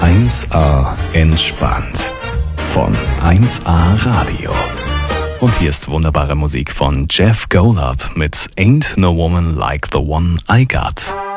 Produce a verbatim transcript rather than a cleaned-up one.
eins a entspannt von eins a Radio. Und hier ist wunderbare Musik von Jeff Golub mit Ain't No Woman Like the One I Got.